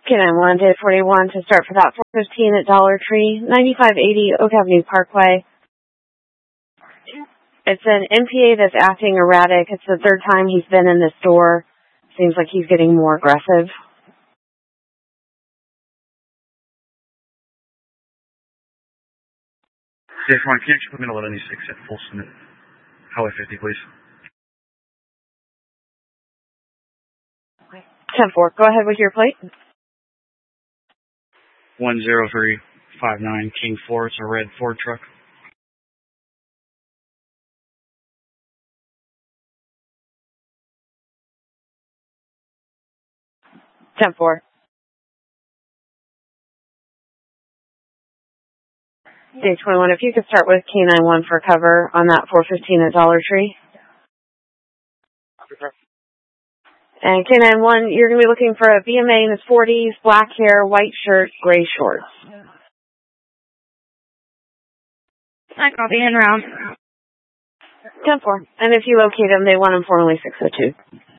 K9 1, day 41 to start for that 415 at Dollar Tree, 9580 Oak Avenue Parkway. It's an MPA that's acting erratic. It's the third time he's been in the store. Seems like he's getting more aggressive. Day 41, can you actually put me in 1186 at Folsom, Highway 50, please? 10-4, go ahead with your plate. 10359 King 4, it's a red Ford truck. Ten four. Day 21, if you could start with K9 1 for cover on that 415 at Dollar Tree. And K9 1, you're going to be looking for a BMA in his 40s, black hair, white shirt, gray shorts. I'll be in round. 10-4. And if you locate him, they want him formally 602.